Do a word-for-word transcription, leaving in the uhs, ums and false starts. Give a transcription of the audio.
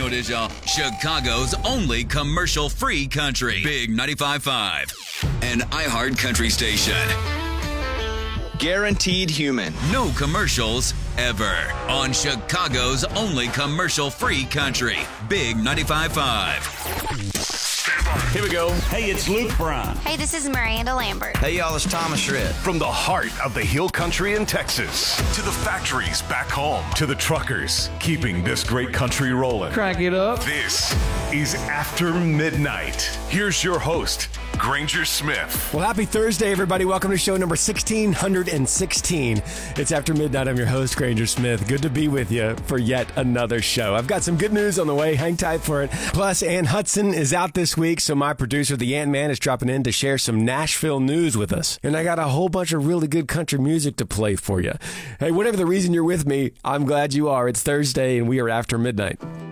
Radio déjà, Chicago's only commercial-free country. Big ninety-five point five. An iHeart country station. Guaranteed human. No commercials ever. On Chicago's only commercial-free country. Big ninety-five point five. Here we go. Hey, it's Luke Bryan. Hey, this is Miranda Lambert. Hey, y'all, it's Thomas Rhett. From the heart of the Hill Country in Texas to the factories back home to the truckers keeping this great country rolling. Crack it up. This is After Midnight. Here's your host, Granger Smith. Well, happy Thursday, everybody. Welcome to show number sixteen sixteen. It's After Midnight. I'm your host, Granger Smith. Good to be with you for yet another show. I've got some good news on the way. Hang tight for it. Plus, Ann Hudson is out this week, so my producer, the Ant-Man, is dropping in to share some Nashville news with us. And I got a whole bunch of really good country music to play for you. Hey, whatever the reason you're with me, I'm glad you are. It's Thursday, and we are After Midnight.